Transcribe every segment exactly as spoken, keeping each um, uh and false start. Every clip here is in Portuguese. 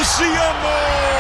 Luciano!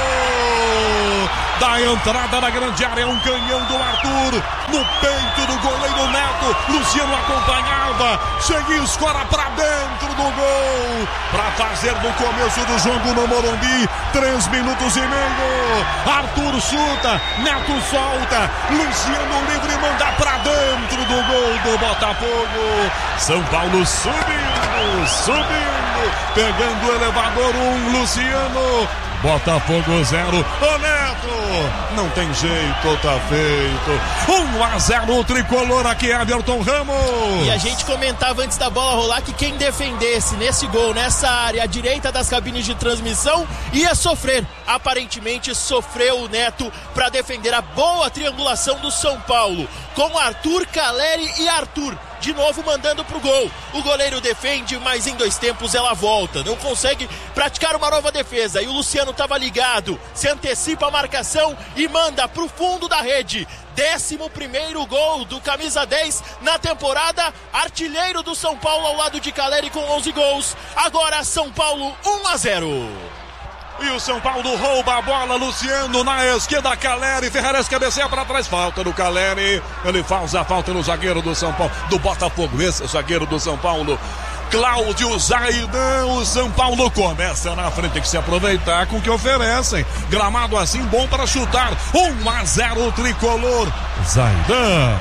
Da entrada na grande área, um canhão do Arthur, no peito do goleiro Neto. Luciano acompanhava, chega e escora pra dentro do gol, pra fazer no começo do jogo no Morumbi, três minutos e meio. Arthur chuta, Neto solta, Luciano livre, manda pra dentro do gol do Botafogo. São Paulo subindo, subindo, pegando o elevador, um Luciano. Botafogo zero, ô Neto, não tem jeito, tá feito. um a zero o tricolor aqui, Everton Ramos. E a gente comentava antes da bola rolar que quem defendesse nesse gol, nessa área, à direita das cabines de transmissão, ia sofrer. Aparentemente sofreu o Neto para defender a boa triangulação do São Paulo, com Arthur, Caleri e Arthur. De novo mandando pro gol. O goleiro defende, mas em dois tempos ela volta. Não consegue praticar uma nova defesa. E o Luciano estava ligado. Se antecipa a marcação e manda pro fundo da rede. Décimo primeiro gol do camisa dez na temporada. Artilheiro do São Paulo ao lado de Caleri com onze gols. Agora São Paulo um a zero. E o São Paulo rouba a bola, Luciano na esquerda, Caleri, Ferrares cabeceia para trás, falta do Caleri, ele faz a falta no zagueiro do São Paulo, do Botafogo, esse é o zagueiro do São Paulo, Cláudio Zaidan. O São Paulo começa na frente, tem que se aproveitar com o que oferecem, gramado assim bom para chutar, um a zero tricolor, Zaidan.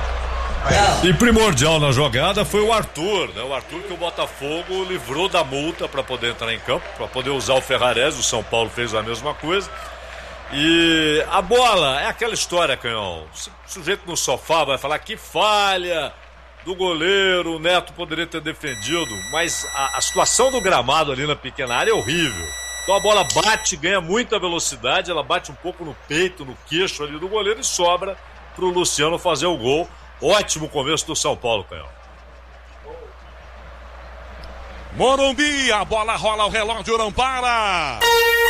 E primordial na jogada foi o Arthur, né? O Arthur que o Botafogo livrou da multa para poder entrar em campo, para poder usar o Ferrares. O São Paulo fez a mesma coisa. E a bola é aquela história, Canhão. O sujeito no sofá vai falar que falha do goleiro, o Neto poderia ter defendido, mas a, a situação do gramado ali na pequena área é horrível. Então a bola bate, ganha muita velocidade, ela bate um pouco no peito, no queixo ali do goleiro e sobra para o Luciano fazer o gol. Ótimo começo do São Paulo, Canhão. Morumbi, a bola rola, o relógio não para.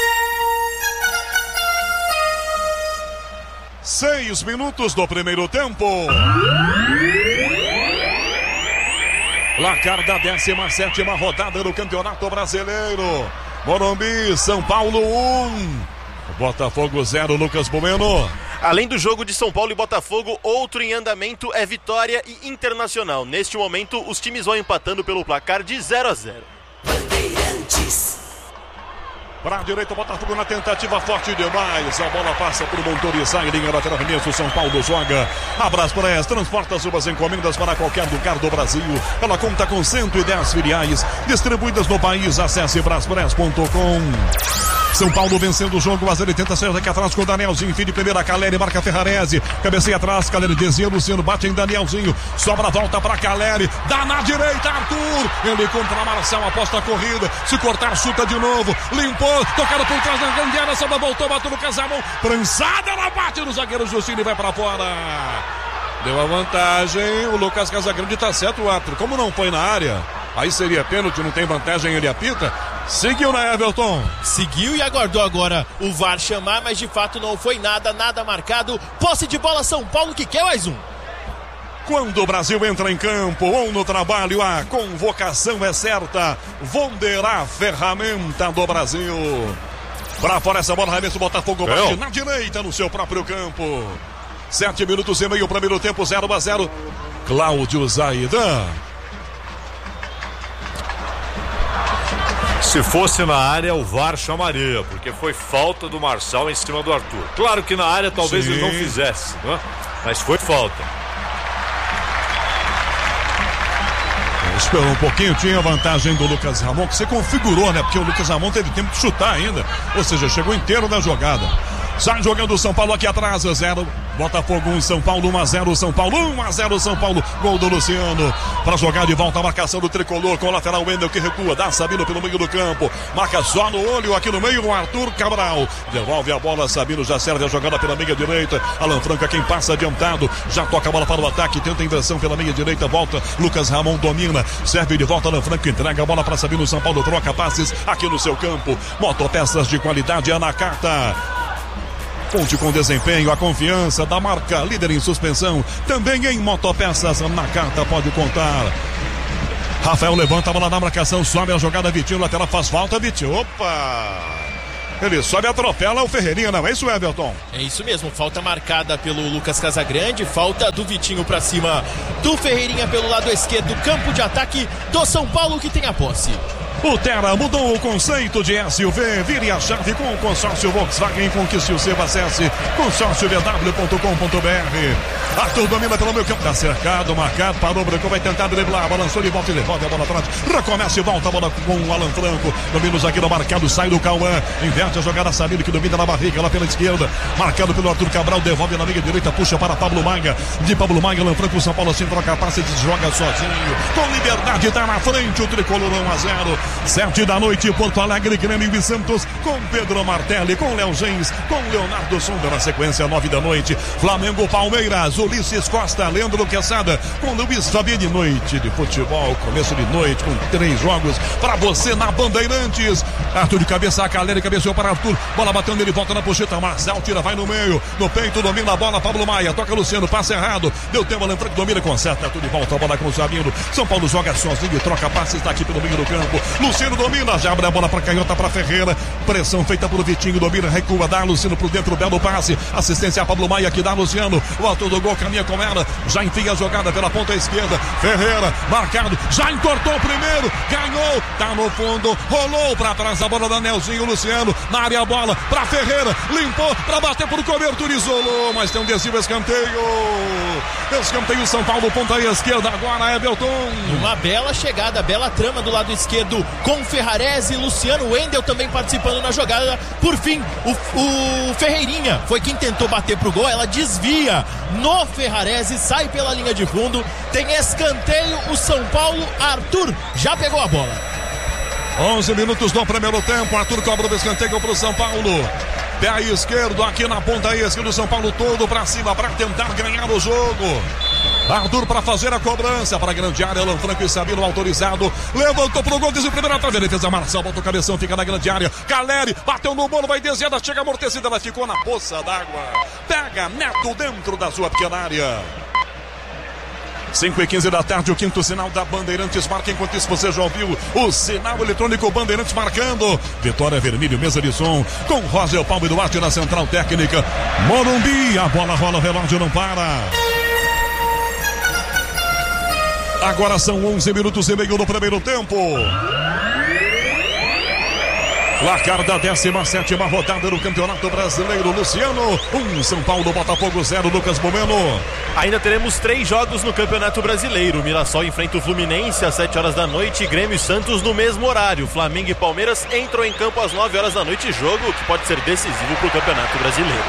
Seis minutos do primeiro tempo. Placar da décima sétima rodada do Campeonato Brasileiro. Morumbi, São Paulo um. Botafogo zero, Lucas Bueno. Além do jogo de São Paulo e Botafogo, outro em andamento é Vitória e Internacional. Neste momento, os times vão empatando pelo placar de zero a zero. Bandeirantes. Para a direita, Botafogo na tentativa forte demais. A bola passa por Montorizar em linha lateral. Arremesso, São Paulo joga. Abras Press, transporta suas encomendas para qualquer lugar do Brasil. Ela conta com cento e dez filiais distribuídas no país. Acesse braspress ponto com. São Paulo vencendo o jogo, a zero oitenta, sai aqui atrás com o Danielzinho, fim de primeira, Caleri marca Ferrarese, cabeceia atrás, Caleri desvia, Luciano bate em Danielzinho, sobra a volta para Caleri, dá na direita, Arthur, ele contra Marçal, aposta a corrida, se cortar, chuta de novo, limpou, tocado por trás da grande área, sobra, voltou, bateu no Casamão, prensada, ela bate no zagueiro Justino e vai para fora. Deu a vantagem, o Lucas Casagrande tá certo, o Arthur, como não foi na área, aí seria pênalti, não tem vantagem, ele apita. Seguiu, né, Everton? Seguiu e aguardou agora o V A R chamar, mas de fato não foi nada, nada marcado. Posse de bola, São Paulo que quer mais um. Quando o Brasil entra em campo ou no trabalho, a convocação é certa. Vonderá, ferramenta do Brasil. Pra fora essa bola, arremesso, Botafogo bate na direita no seu próprio campo. Sete minutos e meio, primeiro tempo, zero a zero. Cláudio Zaidan. Se fosse na área, o V A R chamaria, porque foi falta do Marçal em cima do Arthur. Claro que na área talvez Sim. ele não fizesse, né? Mas foi falta. Esperou um pouquinho, tinha a vantagem do Lucas Ramon, que se configurou, né? Porque o Lucas Ramon teve tempo de chutar ainda. Ou seja, chegou inteiro na jogada. Sai jogando o São Paulo aqui atrás, zero. Botafogo um, São Paulo um a zero, São Paulo um a zero, São Paulo. Gol do Luciano. Para jogar de volta a marcação do tricolor com o lateral Wendel que recua. Dá Sabino pelo meio do campo. Marca só no olho aqui no meio o Arthur Cabral. Devolve a bola, Sabino já serve a jogada pela meia direita. Alan Franco quem passa adiantado. Já toca a bola para o ataque, tenta a inversão pela meia direita. Volta, Lucas Ramon domina. Serve de volta, Alan Franco entrega a bola para Sabino. São Paulo troca passes aqui no seu campo. Motopeças de qualidade é na carta. Conte com desempenho, a confiança da marca líder em suspensão. Também em motopeças na carta pode contar. Rafael levanta a bola na marcação, sobe a jogada, Vitinho, lateral faz falta, Vitinho. Opa! Ele sobe, atropela o Ferreirinha, não é isso, Everton? É isso mesmo, falta marcada pelo Lucas Casagrande, falta do Vitinho pra cima do Ferreirinha pelo lado esquerdo, campo de ataque do São Paulo que tem a posse. O Terra mudou o conceito de S U V. Vire a chave com o consórcio Volkswagen. Conquiste o seu. Acesse consórcio v w ponto com ponto b r. Arthur domina pelo meio campo. Tá cercado, marcado, parou, Branco vai tentar driblar. Balançou de volta e devolve a bola atrás. Recomeça e volta a bola com o Alan Franco. Domina o zagueiro marcado, sai do Cauã. Inverte a jogada, Sabino que domina na barriga lá pela esquerda. Marcado pelo Arthur Cabral. Devolve na linha direita, puxa para Pablo Maia. De Pablo Maia, Alan Franco, São Paulo assim troca passe, desjoga sozinho. Com liberdade, tá na frente o tricolor um a zero. Sete da noite, Porto Alegre, Grêmio e Santos, com Pedro Martelli, com Léo Gens, com Leonardo Sonda na sequência, nove da noite. Flamengo, Palmeiras, Ulisses Costa, Leandro Quesada, com Luiz Fabiano. Noite de futebol, começo de noite, com três jogos para você na Bandeirantes. Arthur de cabeça, a Caleri cabeceou para Arthur, bola batendo, ele volta na pocheta, Marcel tira, vai no meio, no peito, domina a bola, Pablo Maia, toca Luciano, passa errado, deu tempo, Alan Franco domina, conserta, Arthur de volta, a bola com o Sabino. São Paulo joga sozinho, troca passes, está aqui pelo meio do campo. Luciano domina, já abre a bola para Canhota, para Ferreira. Pressão feita por Vitinho, domina, recua, dá Luciano por dentro, belo passe. Assistência a Pablo Maia que dá Luciano. O autor do gol caminha com ela. Já enfia a jogada pela ponta esquerda. Ferreira, marcado, já entortou o primeiro. Ganhou, tá no fundo. Rolou para trás a bola da Nelzinho. Luciano na área, a bola para Ferreira. Limpou para bater por cobertura, isolou. Mas tem um decisivo escanteio. Escanteio São Paulo, ponta esquerda. Agora é Belton. Uma bela chegada, bela trama do lado esquerdo com Ferrarese e Luciano. Wendel também participando na jogada. Por fim, o, o Ferreirinha foi quem tentou bater pro gol. Ela desvia no Ferrarese, sai pela linha de fundo. Tem escanteio. O São Paulo, Arthur já pegou a bola. onze minutos do primeiro tempo. Arthur cobra o escanteio pro São Paulo. Pé esquerdo aqui na ponta esquerda do São Paulo, todo pra cima para tentar ganhar o jogo. Arthur para fazer a cobrança para a grande área. Alan Franco e Sabino autorizado. Levantou pro gol, desde o primeiro trave. Defesa Marçal, botou o cabeção, fica na grande área. Caleri bateu no bolo, vai desviada, chega amortecida, ela ficou na poça d'água. Pega Neto dentro da sua pequena área. cinco e quinze da tarde, o quinto sinal da Bandeirantes marca. Enquanto isso, você já ouviu o sinal eletrônico Bandeirantes marcando. Vitória Vermelho, mesa de som, com Roger Palme e Duarte na central técnica. Morumbi, a bola rola, o relógio não para. Agora são onze minutos e meio do primeiro tempo. Placar da décima sétima rodada do Campeonato Brasileiro. Luciano, um, São Paulo, Botafogo zero, Lucas Bomeno. Ainda teremos três jogos no Campeonato Brasileiro. Mirassol enfrenta o Fluminense às sete horas da noite, Grêmio e Santos no mesmo horário. Flamengo e Palmeiras entram em campo às nove horas da noite, jogo que pode ser decisivo para o Campeonato Brasileiro.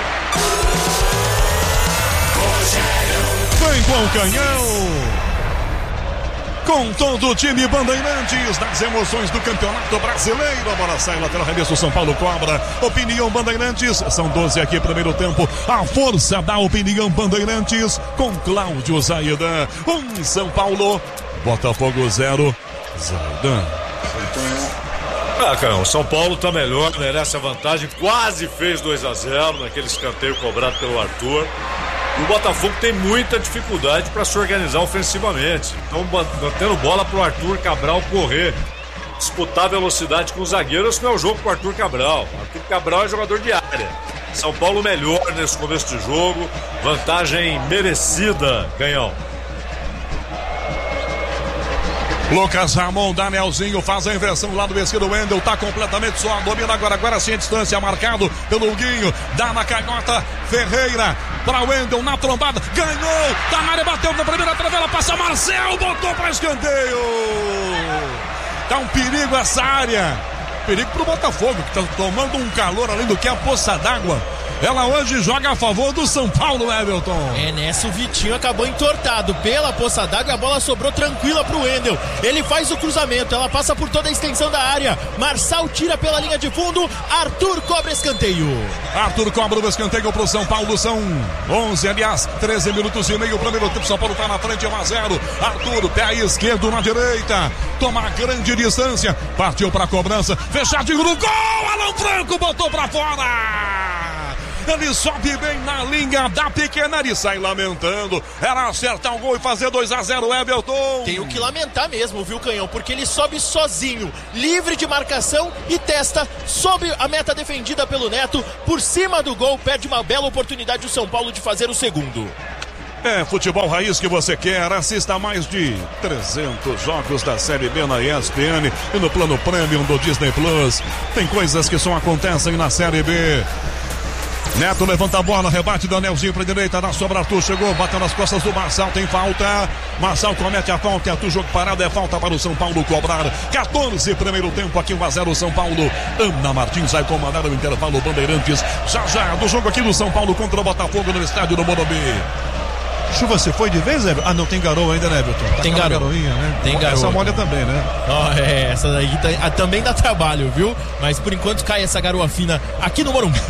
Vem com o canhão, com todo o time Bandeirantes, das emoções do Campeonato Brasileiro. A bola sai, lateral, arremesso, São Paulo cobra. Opinião Bandeirantes, são doze aqui, primeiro tempo. A força da Opinião Bandeirantes, com Cláudio Zaidan. Um, São Paulo, Botafogo zero, Zaidan. Ah, cara, o São Paulo tá melhor, merece a vantagem. Quase fez dois a zero naquele escanteio cobrado pelo Arthur. O Botafogo tem muita dificuldade para se organizar ofensivamente. Então, mantendo bola para o Arthur Cabral correr, disputar a velocidade com o zagueiro. Esse não é o jogo para o Arthur Cabral. O Arthur Cabral é jogador de área. São Paulo melhor nesse começo de jogo. Vantagem merecida, Canhão. Lucas Ramon, Danielzinho faz a inversão lá do esquerdo. Wendel tá completamente só, domina agora, agora sim a distância, marcado pelo Guinho, dá na canhota, Ferreira para Wendel na trombada, ganhou, tá na área, bateu na primeira travela, passa Marcel, botou para escanteio. Tá um perigo essa área, perigo pro Botafogo, que tá tomando um calor além do que a poça d'água. Ela hoje joga a favor do São Paulo, Everton. É, nessa o Vitinho acabou entortado pela poça d'água e a bola sobrou tranquila pro Wendel. Ele faz o cruzamento, ela passa por toda a extensão da área. Marçal tira pela linha de fundo, Arthur cobra escanteio. Arthur cobra o escanteio pro São Paulo, são onze, aliás, treze minutos e meio, primeiro tempo, São Paulo tá na frente, um a zero. Arthur, pé esquerdo na direita, toma grande distância, partiu pra cobrança, fechadinho no gol, Alan Franco botou pra fora. ele sobe bem na linha da pequena e sai lamentando. Era acertar um gol e fazer dois a zero, Everton. Tem o que lamentar mesmo, viu, Canhão? Porque ele sobe sozinho, livre de marcação e testa, sob a meta defendida pelo Neto, por cima do gol, perde uma bela oportunidade o São Paulo de fazer o segundo. É futebol raiz que você quer. Assista a mais de trezentos jogos da Série B na E S P N e no plano Premium do Disney Plus. Tem coisas que só acontecem na Série B. Neto levanta a bola, rebate Danielzinho para a direita, na sobra Arthur chegou, bateu nas costas do Marçal, tem falta. Marçal comete a falta, Arthur, jogo parado, é falta para o São Paulo cobrar. quatorze, primeiro tempo, aqui um a zero São Paulo. Ana Martins vai comandar o intervalo, Bandeirantes. Já já, do jogo aqui do São Paulo contra o Botafogo no estádio do Morumbi. Chuva se foi de vez, Everton? Ah, não, tem garoa ainda, né, Everton? Tá tem garoa. garoinha, né? Tem garoa. Essa molha também, né? Oh, é, essa daí tá, também dá trabalho, viu? Mas por enquanto cai essa garoa fina aqui no Morumbi.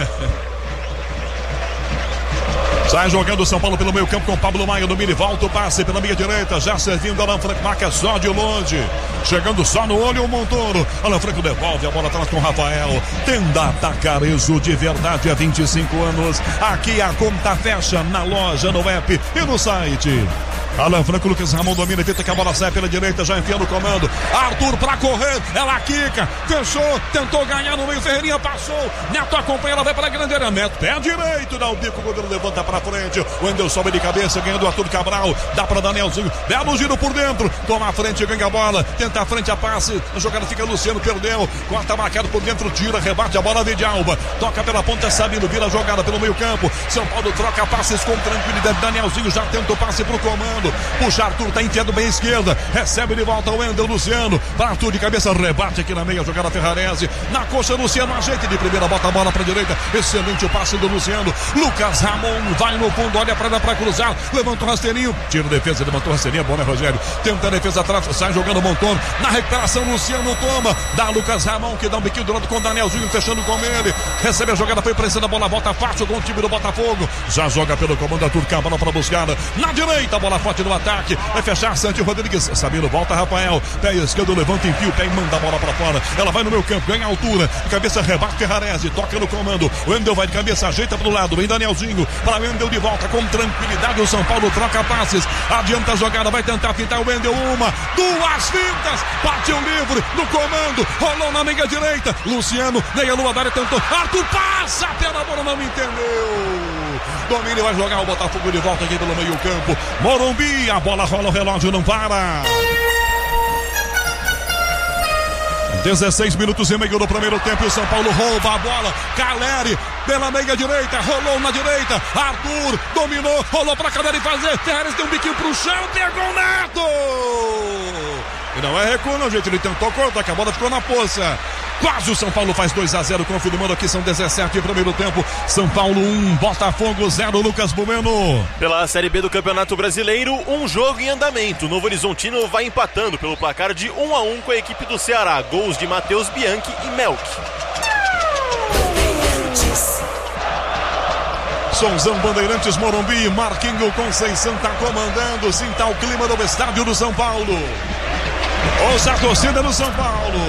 Sai jogando o São Paulo pelo meio campo com o Pablo Maia, domina e volta o passe pela meia direita, já servindo Alan Franco, marca só de longe, chegando só no olho o Montoro. Alan Franco devolve a bola atrás com o Rafael, tenda atacarejo de verdade há vinte e cinco anos. Aqui a conta fecha na loja, no app e no site. Alan Franco, Lucas Ramon domina, evita que a bola saia pela direita, já enfia no comando. Arthur pra correr, ela quica, fechou, tentou ganhar no meio, Ferreirinha passou, Neto acompanha, ela vai para a grande área, Neto, pé direito, dá o bico, o goleiro levanta pra frente, o Wendel sobe de cabeça, ganhando o Arthur Cabral, dá pra Danielzinho, belo giro por dentro, toma a frente, ganha a bola, tenta a frente, a passe, a jogada fica Luciano, perdeu, corta marcado por dentro, tira, rebate a bola, de Alba, toca pela ponta, Sabino, vira a jogada pelo meio campo, São Paulo troca passes com tranquilidade, Danielzinho já tenta o passe pro comando, puxa Arthur, tá enfiando bem à esquerda, recebe de volta o Wendel, Luciano, para Arthur de cabeça, rebate aqui na meia, jogada Ferrarese, na coxa, Luciano, ajeita de primeira, bota a bola pra direita, excelente o passe do Luciano, Lucas Ramon vai no fundo, olha pra ela pra cruzar, levanta o rasteirinho, tira a defesa, levantou o rasteirinho, é bom, né, Rogério? Tenta a defesa atrás, sai jogando o Montoro, na recuperação, Luciano toma, dá Lucas Ramon, que dá um biquinho do lado com o Danielzinho, fechando com ele, recebe a jogada, foi pressão a bola, volta fácil com o time do Botafogo, já joga pelo comando, Arthur Cabral pra buscar, na direita, a bola forte no ataque, vai fechar Santi Rodrigues, Sabino volta, Rafael, pé esquerdo, levanta, enfia o pé e manda a bola pra fora, ela vai no meu campo, ganha altura, de cabeça, rebate Ferrarese, toca no comando, o Wendel vai de cabeça, ajeita pro lado, vem Danielzinho, para Wendel de volta, com tranquilidade, o São Paulo troca passes, adianta a jogada, vai tentar fintar o Wendel, uma, duas fintas, partiu livre, no comando, rolou na meia direita, Luciano, meia lua da área, tentou, Arthur passa pela bola, não entendeu, domínio, vai jogar o Botafogo de volta aqui pelo meio campo, Morumbi, a bola rola, o relógio não para. dezesseis minutos e meio do primeiro tempo e o São Paulo rouba a bola, Caleri pela meia direita, rolou na direita, Arthur dominou, rolou pra Caleri fazer, Ferreira deu um biquinho pro chão, pegou o Neto, e não é recuo não, gente, ele tentou cortar, que a bola ficou na poça. Quase o São Paulo faz dois a zero, confirmando aqui, são dezessete primeiro tempo, São Paulo um, Botafogo zero, Lucas Bueno. Pela Série B do Campeonato Brasileiro, um jogo em andamento, Novo Horizontino vai empatando pelo placar de um a um com a equipe do Ceará, gols de Matheus Bianchi e Melk. Somzão, Bandeirantes, Morumbi, Marquinho Conceição tá comandando, sinta o clima do estádio do São Paulo. Ouça a torcida do São Paulo.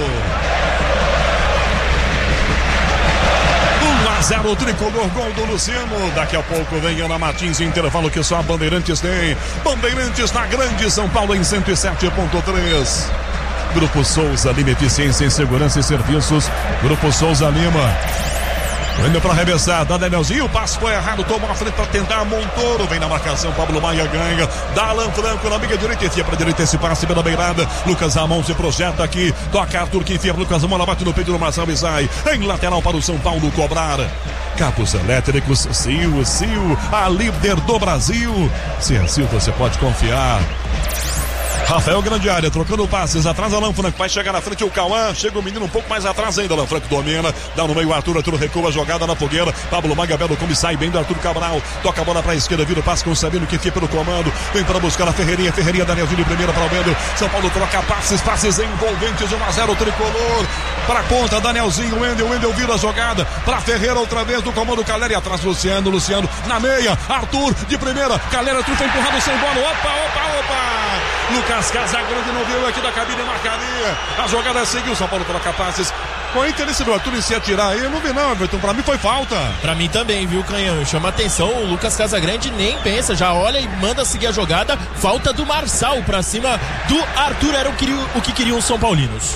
um a zero, tricolor, gol do Luciano. Daqui a pouco vem Ana Martins, intervalo que só a Bandeirantes tem. Bandeirantes na Grande São Paulo em cento e sete ponto três. Grupo Souza Lima, eficiência em segurança e serviços. Grupo Souza Lima. Indo para arremessar, dá Danielzinho, o passe foi errado, tomou a frente para tentar, Montoro, vem na marcação, Pablo Maia ganha, dá Alan Franco na meia direita, enfia para direita esse passe pela beirada, Lucas Ramon se projeta aqui, toca Arthur que enfia, Lucas Ramon, ela bate no peito do Marcelo e sai, em lateral para o São Paulo cobrar. Cabos elétricos, Sil, Sil, a líder do Brasil, se é Sil você pode confiar. Rafael, grande área, trocando passes, atrás Alan Franco, vai chegar na frente o Cauã, chega o menino um pouco mais atrás ainda, Alan Franco domina, dá no meio o Arthur, Arthur recua, jogada na fogueira, Pablo Maia, belo come, sai bem do Arthur Cabral, toca a bola pra esquerda, vira o passe com o Sabino, que fica pelo comando, vem para buscar a Ferreirinha, Ferreirinha, Danielzinho de primeira para o Wendel, São Paulo troca passes, passes envolventes, um a zero, tricolor, para ponta, Danielzinho, Wendel, Wendel vira a jogada, pra Ferreira outra vez, do comando Caleri, atrás Luciano, Luciano, na meia, Arthur de primeira, Caleri, Arthur foi empurrado sem bola, opa, opa, opa, Lucas Lucas Casagrande não viu aqui da cabine, marcaria. A jogada seguiu, São Paulo pela capazes. Com a interesse do Arthur em se atirar aí, eu não vi não, Everton. Pra mim foi falta. Pra mim também, viu, Canhão? Chama atenção, o Lucas Casagrande nem pensa, já olha e manda seguir a jogada. Falta do Marçal pra cima do Arthur, era o que, o que queriam os São Paulinos.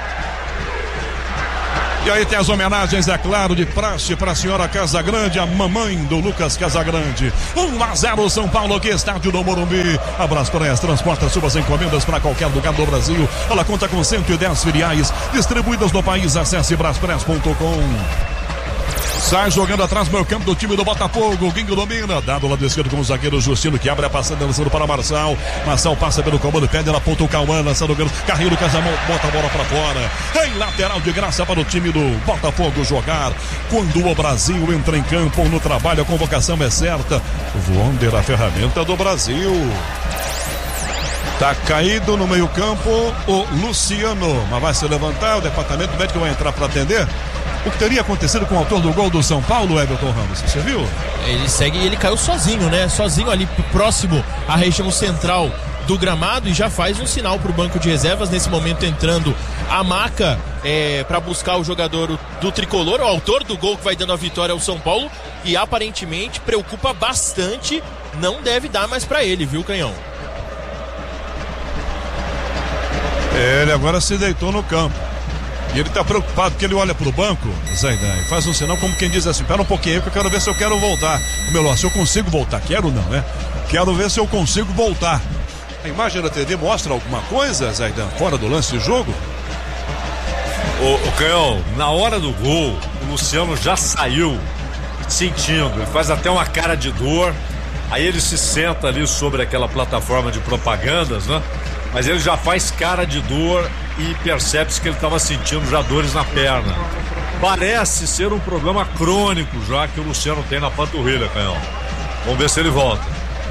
E aí tem as homenagens, é claro, de praxe para a senhora Casagrande, a mamãe do Lucas Casagrande. um a zero São Paulo, aqui estádio do Morumbi. A Braspress transporta suas encomendas para qualquer lugar do Brasil. Ela conta com cento e dez filiais distribuídas no país. Acesse braspress ponto com. Sai jogando atrás, meu campo do time do Botafogo. Guinho domina, dado lado esquerdo com o zagueiro Justino, que abre a passada, lançando para Marçal. Marçal passa pelo comando, pede na ponta o Cauã, lançando o gol. Carrinho do Casamão, bota a bola para fora. Em lateral de graça para o time do Botafogo jogar. Quando o Brasil entra em campo no trabalho, a convocação é certa. Wonder, a ferramenta do Brasil. Tá caído no meio campo o Luciano, mas vai se levantar, o departamento médico vai entrar para atender. O que teria acontecido com o autor do gol do São Paulo, Everton Ramos? Você viu? Ele segue e ele caiu sozinho, né? Sozinho ali próximo à região central do gramado e já faz um sinal para o banco de reservas. Nesse momento entrando a Maca é, para buscar o jogador do tricolor, o autor do gol que vai dando a vitória ao São Paulo, e aparentemente preocupa bastante. Não deve dar mais para ele, viu, Canhão? Ele agora se deitou no campo. E ele tá preocupado porque ele olha pro banco, Zaidan, e faz um sinal como quem diz assim: pera um pouquinho que eu quero ver se eu quero voltar. Meu, se eu consigo voltar. Quero não, né? Quero ver se eu consigo voltar. A imagem da T V mostra alguma coisa, Zaidan, fora do lance de jogo? O, o Canhão, na hora do gol, o Luciano já saiu sentindo. Ele faz até uma cara de dor. Aí ele se senta ali sobre aquela plataforma de propagandas, né? Mas ele já faz cara de dor e percebe-se que ele estava sentindo já dores na perna. Parece ser um problema crônico já que o Luciano tem na panturrilha, Canhão. Vamos ver se ele volta.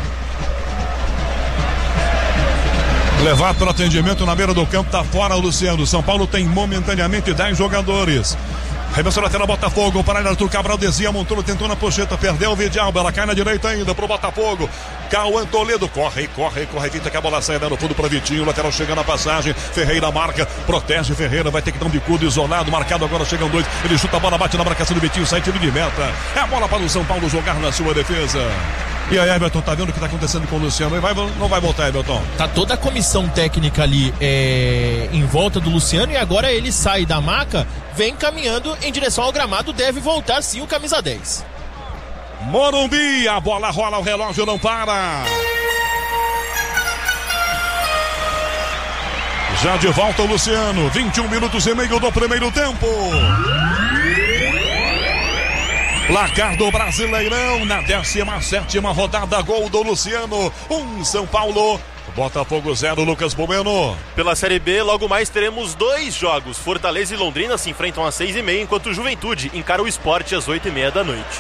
Levado para atendimento na beira do campo, tá fora o Luciano. São Paulo tem momentaneamente dez jogadores. Remessa lateral Botafogo, para ele, Arthur Cabral desvia, montou, tentou na pocheta, perdeu o Vidalba, ela cai na direita ainda pro Botafogo. Cauã Toledo, corre, corre, corre, evita que a bola saia, dá no fundo para Vitinho, lateral chega na passagem, Ferreira marca, protege Ferreira, vai ter que dar um bicudo isolado, marcado, agora chegam dois, ele chuta a bola, bate na marcação do Vitinho, sai tiro de meta. É a bola para o São Paulo jogar na sua defesa. E aí, Everton, tá vendo o que tá acontecendo com o Luciano? Vai, não vai voltar, Everton? Tá toda a comissão técnica ali é, em volta do Luciano, e agora ele sai da maca, vem caminhando em direção ao gramado, deve voltar sim o camisa dez. Morumbi, a bola rola, o relógio não para. Já de volta o Luciano, vinte e um minutos e meio do primeiro tempo. Placar do Brasileirão na décima sétima rodada, gol do Luciano, um São Paulo, Botafogo zero, Lucas Bueno. Pela Série B, logo mais teremos dois jogos. Fortaleza e Londrina se enfrentam às seis e meia, enquanto o Juventude encara o Sport às oito e meia da noite.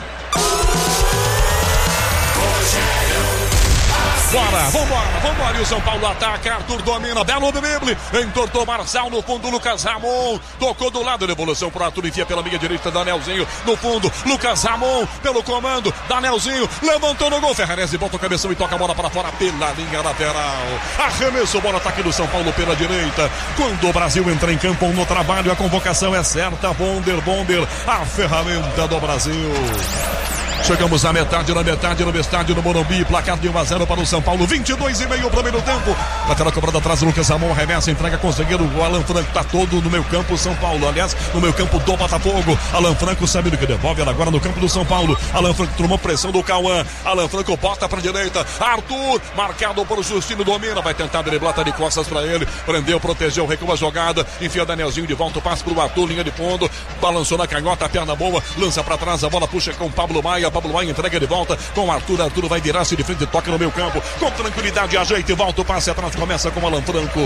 Bora, vambora, vambora, e o São Paulo ataca, Arthur domina, belo drible, entortou Marçal no fundo, Lucas Ramon, tocou do lado, devolução pro Arthur, enfia pela meia direita, Danielzinho, no fundo, Lucas Ramon, pelo comando, Danielzinho, levantou no gol, Ferrarese volta o cabeção e toca a bola para fora pela linha lateral, arremessou, bola ataque do São Paulo pela direita, quando o Brasil entra em campo no trabalho, a convocação é certa, Bonder, Bonder, a ferramenta do Brasil. Chegamos na metade, na metade, no estádio do Morumbi, placar de um a zero para o São Paulo, vinte e dois e meio primeiro tempo. Lateral cobrada atrás, Lucas Ramon, remessa, entrega, conseguiu o Alan Franco, tá todo no meio campo, São Paulo, aliás, no meio campo do Botafogo. Alan Franco sabendo que devolve ela agora no campo do São Paulo. Alan Franco tomou pressão do Cauã, Alan Franco bota pra direita, Arthur, marcado por Justino, domina, vai tentar driblar, tá de costas pra ele, prendeu, protegeu, recua a jogada, enfia Danielzinho de volta, o passe pro Arthur, linha de fundo, balançou na canhota, perna boa, lança pra trás, a bola puxa com Pablo Maia, Pablo Maia entrega de volta com o Arthur, Arthur vai virar-se de frente, toca no meio campo, com tranquilidade, ajeita e volta, o passe atrás, começa com o Alan Franco,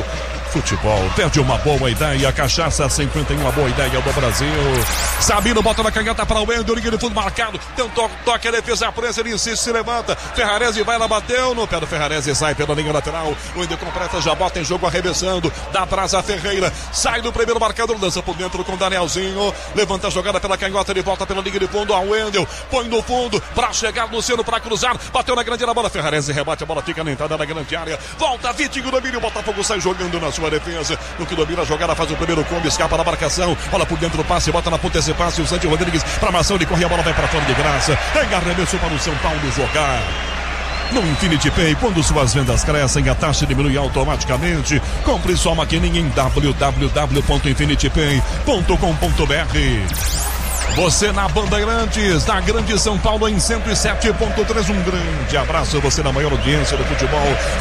Futebol, perde uma boa ideia, cachaça cinquenta e um, uma boa ideia do Brasil. Sabino bota na canhota para o Wendel, liga de fundo marcado, tem um toque, toque, a defesa, a prensa, ele insiste, se levanta, Ferrarese vai lá, bateu no pé do Ferrarese, sai pela linha lateral, o Wendel completa, já bota em jogo, arremessando, dá praça Ferreira, sai do primeiro marcador, lança por dentro com o Danielzinho, levanta a jogada pela canhota, ele volta pela linha de fundo, a Wendel, põe no fundo, para chegar Luciano, para cruzar, bateu na grande na bola, Ferrarese rebate, a bola fica na entrada da grande área, volta, Vitinho domina, o Botafogo sai jogando na sua defesa, no que domina a jogada, faz o primeiro combo, escapa na marcação, bola por dentro do passe, bota na ponta esse passe, o Santi Rodrigues para Mação, ele corre, a bola vai para fora de graça, tem arremesso para o São Paulo jogar. No Infinity Pay, quando suas vendas crescem, a taxa diminui automaticamente. Compre sua maquininha em w w w ponto infinity pay ponto com ponto b r. Você na Bandeirantes, na Grande São Paulo em cento e sete ponto três, um grande abraço, você na maior audiência do futebol.